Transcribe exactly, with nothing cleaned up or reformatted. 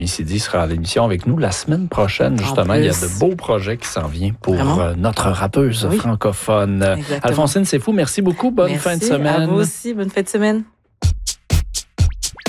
Missy sera à l'émission avec nous la semaine prochaine. Justement, il y a de beaux projets qui s'en viennent pour euh, notre rappeuse oui. francophone. Exactement. Alphonsine, c'est fou. Merci beaucoup. Bonne Merci, fin de semaine. À vous aussi. Bonne fin de semaine.